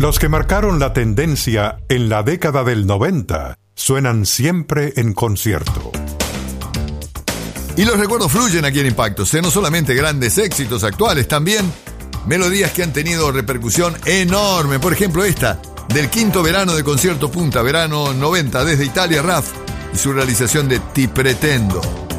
Los que marcaron la tendencia en la década del 90 suenan siempre en concierto. Y los recuerdos fluyen aquí en Impactos, no solamente grandes éxitos actuales, también melodías que han tenido repercusión enorme. Por ejemplo, esta, del quinto verano de Concierto Punta, verano 90, desde Italia, Raf, y su realización de Ti Pretendo.